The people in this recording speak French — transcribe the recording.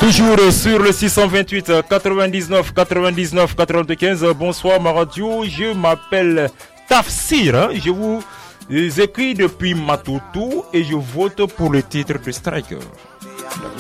Toujours sur le 628 99 99 95. Bonsoir ma radio, je m'appelle Tafsir. Je vous écris depuis Matutu et je vote pour le titre de Striker.